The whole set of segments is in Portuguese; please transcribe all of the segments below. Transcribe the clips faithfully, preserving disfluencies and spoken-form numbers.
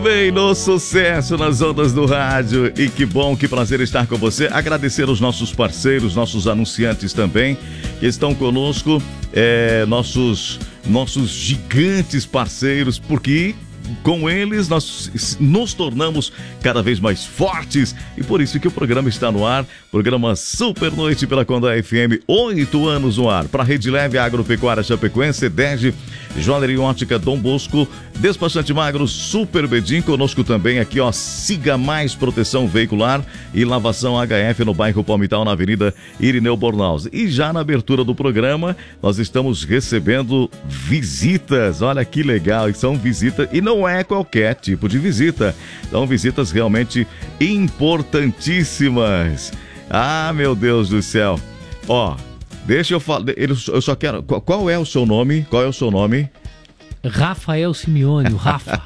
Bem, no sucesso nas ondas do rádio, e que bom, que prazer estar com você. Agradecer aos nossos parceiros, nossos anunciantes também, que estão conosco, é, nossos, nossos gigantes parceiros, porque com eles nós nos tornamos cada vez mais fortes, e por isso que o programa está no ar. Programa Super Noite pela Condá F M, oito anos no ar. Para Rede Leve Agropecuária Chapecoense, D E G, Joalheria Ótica Dom Bosco, Despachante Magro, Super Bedim. Conosco também aqui, ó, Siga Mais Proteção Veicular e Lavação H F no bairro Palmital, na Avenida Irineu Bornhaus. E já na abertura do programa, nós estamos recebendo visitas. Olha que legal, e são visitas, e não é qualquer tipo de visita, são visitas realmente importantíssimas. Ah, meu Deus do céu. Ó, deixa eu falar, eu só quero, qual é o seu nome? Qual é o seu nome? Rafael Simeone, o Rafa.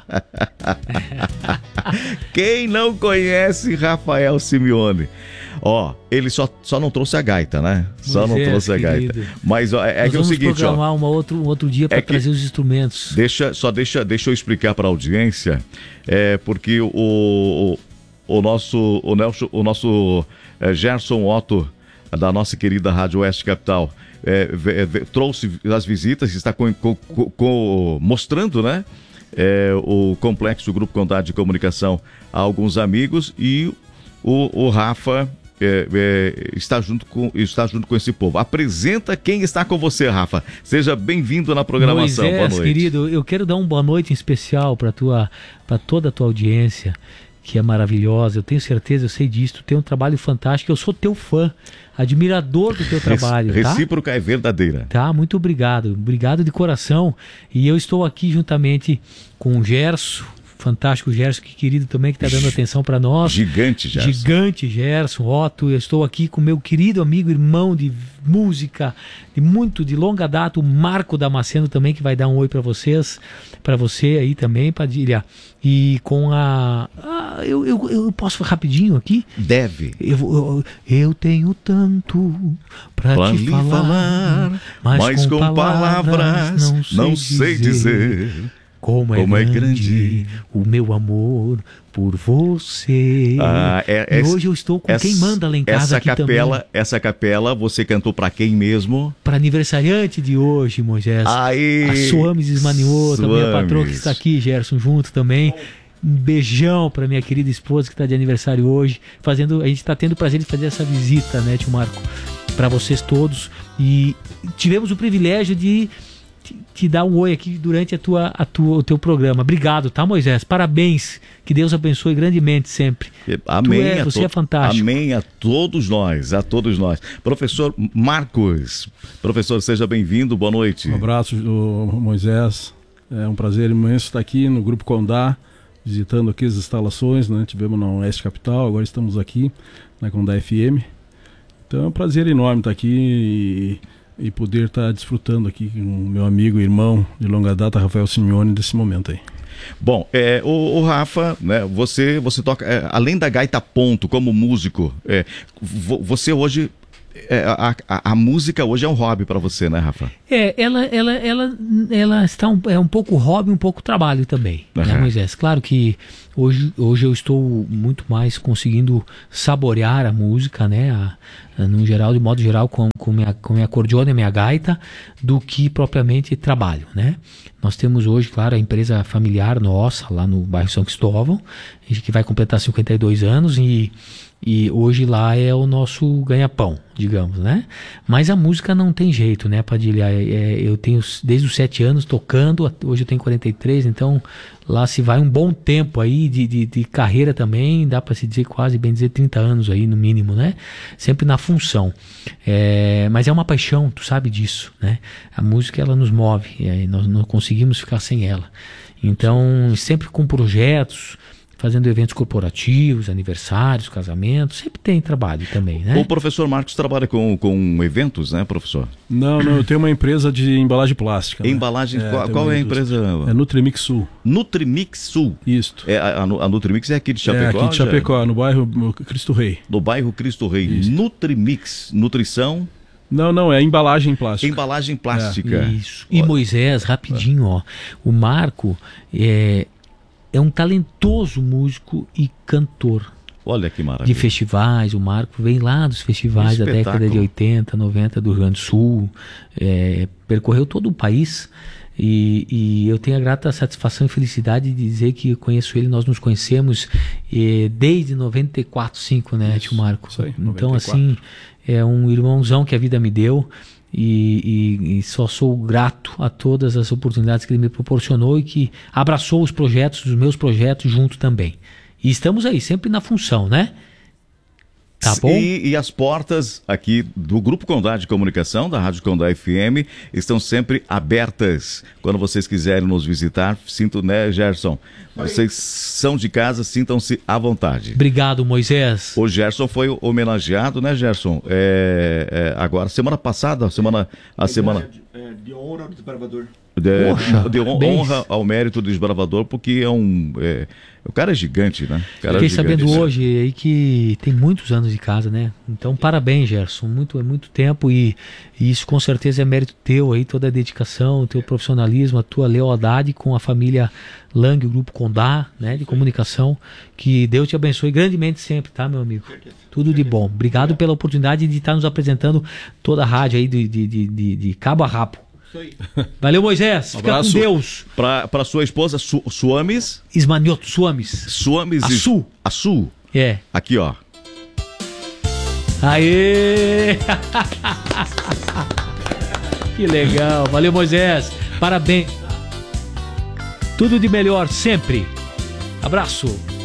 Quem não conhece Rafael Simeone? Ó, ele só, só não trouxe a gaita, né? Só não é, trouxe a querido. gaita. Mas ó, é, é que é o seguinte, ó. Vamos programar uma outro, um outro dia para é que, trazer os instrumentos. Deixa, só deixa, deixa eu explicar para a audiência, é, porque o, o, o nosso, o Nelson, o nosso é, Gerson Otto, da nossa querida Rádio Oeste Capital, é, é, trouxe as visitas, está com, com, com, mostrando, né? É, o complexo Grupo Condá de Comunicação a alguns amigos, e o, o Rafa é, é, está, junto com, está junto com esse povo. Apresenta quem está com você, Rafa. Seja bem-vindo na programação. Moisés, boa noite. Querido, eu quero dar uma boa noite em especial para tua, para toda a tua audiência, que é maravilhosa. Eu tenho certeza, eu sei disso. Tu tem um trabalho fantástico. Eu sou teu fã, admirador do teu trabalho. Recíproca, tá? É verdadeira. Tá, muito obrigado. Obrigado de coração. E eu estou aqui juntamente com o Gerson, fantástico Gerson, que querido também, que está dando atenção para nós. Gigante Gerson. Gigante Gerson, Otto. Eu estou aqui com meu querido amigo, irmão de música, de muito, de longa data, o Marco Damasceno também, que vai dar um oi para vocês, para você aí também, Padilha. E com a... a eu, eu, eu posso rapidinho aqui? Deve. Eu, eu, eu tenho tanto para te lhe falar, falar, mas, mas com, com palavras, palavras não sei, não sei dizer, dizer como, é, como grande é grande o meu amor por você. Ah, é, e hoje eu estou com essa, quem manda lá em casa essa aqui capela, também. Essa capela você cantou para quem mesmo? Para aniversariante de hoje, Moisés. Aí, a Suames Esmanioto, a minha patroa que está aqui, Gerson, junto também. Um beijão para minha querida esposa que está de aniversário hoje. Fazendo, a gente está tendo o prazer de fazer essa visita, né, tio Marco, para vocês todos. E tivemos o privilégio de te, te dar um oi aqui durante a tua, a tua, o teu programa. Obrigado, tá, Moisés? Parabéns. Que Deus abençoe grandemente sempre. Amém. Tu é, você é fantástico. Amém a todos nós, a todos nós. Professor Marcos, professor, seja bem-vindo, boa noite. Um abraço, Moisés. É um prazer imenso estar aqui no Grupo Condá, visitando aqui as instalações, né? Tivemos na Oeste Capital, agora estamos aqui na Condá F M. Então é um prazer enorme estar aqui e, e poder estar desfrutando aqui com o meu amigo e irmão de longa data, Rafael Simeone, desse momento aí. Bom, é, o, o Rafa, né, você, você toca, é, além da gaita ponto, como músico, é, você hoje... É, a, a, a música hoje é um hobby para você, né, Rafa? É, ela, ela, ela, ela está um, é um pouco hobby, um pouco trabalho também, uhum. né, Moisés? Claro que hoje, hoje eu estou muito mais conseguindo saborear a música, né, a, a, no geral, de modo geral, com, com, minha, com minha acordeona e minha gaita, do que propriamente trabalho, né? Nós temos hoje, claro, a empresa familiar nossa, lá no bairro São Cristóvão, que vai completar cinquenta e dois anos e... E hoje lá é o nosso ganha-pão, digamos, né? Mas a música não tem jeito, né, Padilha? É, é, eu tenho desde os sete anos tocando, hoje eu tenho quarenta e três, então lá se vai um bom tempo aí de, de, de carreira também, dá para se dizer quase, bem dizer, trinta anos aí no mínimo, né? Sempre na função. É, mas é uma paixão, tu sabe disso, né? A música, ela nos move, é, nós não conseguimos ficar sem ela. Então, sempre com projetos, fazendo eventos corporativos, aniversários, casamentos, sempre tem trabalho também, né? O professor Marcos trabalha com, com eventos, né, professor? Não, não, eu tenho uma empresa de embalagem plástica. Né? Embalagem, é, qual, qual é a empresa? É Nutrimix Sul. Nutrimix Sul? Isso. É, a, a Nutrimix é aqui de Chapecó? É aqui de Chapecó, já? No bairro Cristo Rei. No bairro Cristo Rei. Isso. Nutrimix, nutrição... Não, não, é embalagem plástica. Embalagem plástica. É. Isso. E Moisés, rapidinho, ó, o Marco, é... é um talentoso músico e cantor. Olha que maravilha. De festivais, o Marco vem lá dos festivais da década de oitenta, noventa do Rio Grande do Sul, é, percorreu todo o país e, e eu tenho a grata satisfação e felicidade de dizer que conheço ele, nós nos conhecemos é, desde noventa e quatro, cinco, né, tio Marco? Isso aí, então noventa e quatro. assim, é um irmãozão que a vida me deu. E, e, e só sou grato a todas as oportunidades que ele me proporcionou e que abraçou os projetos, os meus projetos junto também. E estamos aí, sempre na função, né? Tá bom? E, e as portas aqui do Grupo Condá de Comunicação, da Rádio Condá F M, estão sempre abertas. Quando vocês quiserem nos visitar, sinto, né, Gerson? Vocês são de casa, sintam-se à vontade. Obrigado, Moisés. O Gerson foi homenageado, né, Gerson? É, é, agora, semana passada, semana, a semana... É, de honra ao desbravador. De, Poxa, de hon- bem. honra ao mérito do desbravador, porque é um... É, o cara é gigante, né? O cara Fiquei é gigante, sabendo né? hoje aí que tem muitos anos de casa, né? Então, parabéns, Gerson. Muito, é muito tempo e, e isso com certeza é mérito teu aí, toda a dedicação, o teu profissionalismo, a tua lealdade com a família Lang, o Grupo Condá, né? De comunicação. Que Deus te abençoe grandemente sempre, tá, meu amigo? Tudo de bom. Obrigado pela oportunidade de estar nos apresentando toda a rádio aí de, de, de, de, de cabo a rabo. Isso aí. Valeu, Moisés. Um Fica abraço. com Deus. Pra, pra sua esposa, Su, Suames... Ismanioto Suames. Suames... e- Assu. Assu. É. Aqui, ó. Aê! Que legal. Valeu, Moisés. Parabéns. Tudo de melhor sempre. Abraço.